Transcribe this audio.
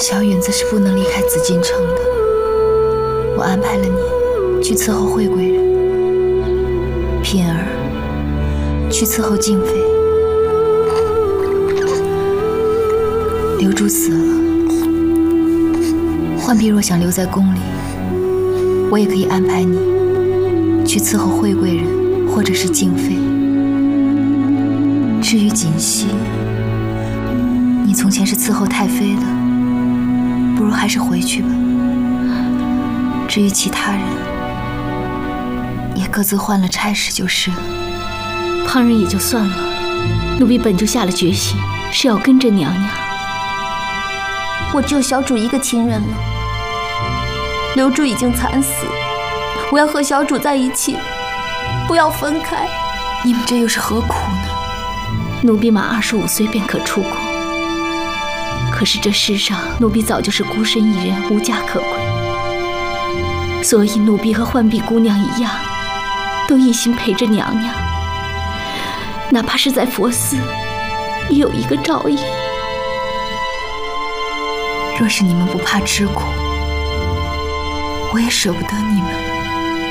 小允子是不能离开紫禁城的，我安排了你去伺候惠贵人，品儿去伺候静妃。刘珠死了，浣碧若想留在宫里，我也可以安排你去伺候惠贵人或者是静妃。至于锦汐，你从前是伺候太妃的，不如还是回去吧。至于其他人，也各自换了差事就是了。 旁人也就算了，奴婢本就下了决心，是要跟着娘娘。 我只有小主一个亲人了，刘珠已经惨死，我要和小主在一起，不要分开。 你们这又是何苦呢？ 奴婢满25岁便可出宫，可是这世上奴婢早就是孤身一人，无家可归，所以奴婢和浣碧姑娘一样，都一心陪着娘娘，哪怕是在佛寺，也有一个照应。 若是你们不怕吃苦，我也舍不得你们。